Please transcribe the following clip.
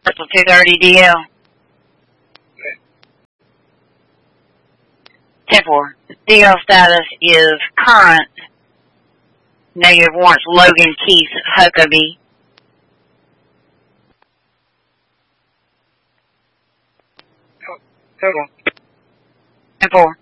Russell 230 DL. Okay. 10-4. DL status is current. Negative warrants Logan Keith Huckabee. 10-4. 10-4.